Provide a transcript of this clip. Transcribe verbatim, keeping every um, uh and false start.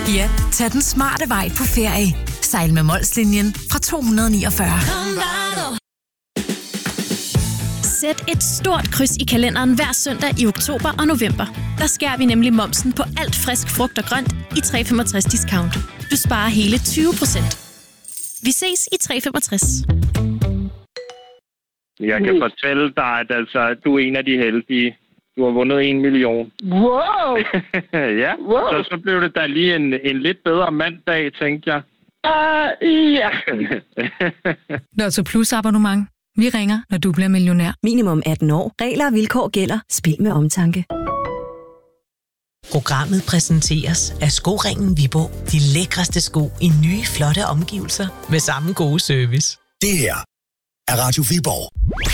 Ja, tag den smarte vej på ferie. Sejl med Molslinjen fra to hundrede niogfyrre. Sæt et stort kryds i kalenderen hver søndag i oktober og november. Der skærer vi nemlig momsen på alt frisk frugt og grønt i tre komma femogtres discount. Du sparer hele tyve procent. Vi ses i tre komma femogtres. Jeg kan fortælle dig, at altså, du er en af de heldige. Du har vundet en million. Wow! Ja, wow. Så, så blev det da lige en, en lidt bedre mandag, tænkte jeg. Uh, ja. Lotto Plus abonnement. Vi ringer, når du bliver millionær. Minimum atten år. Regler og vilkår gælder. Spil med omtanke. Programmet præsenteres af Skoringen Viborg. De lækreste sko i nye, flotte omgivelser med samme gode service. Det her er Radio Viborg.